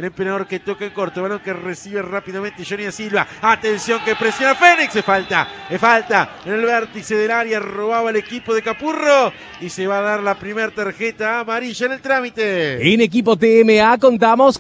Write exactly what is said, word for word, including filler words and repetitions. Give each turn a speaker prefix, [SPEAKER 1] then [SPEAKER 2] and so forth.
[SPEAKER 1] El emperador que toca en corto. Balón que recibe rápidamente Johnny da Silva. Atención que presiona Fénix. Es falta. Es falta. En el vértice del área robaba el equipo de Capurro. Y se va a dar la primera tarjeta amarilla en el trámite.
[SPEAKER 2] En Equipo T M A contamos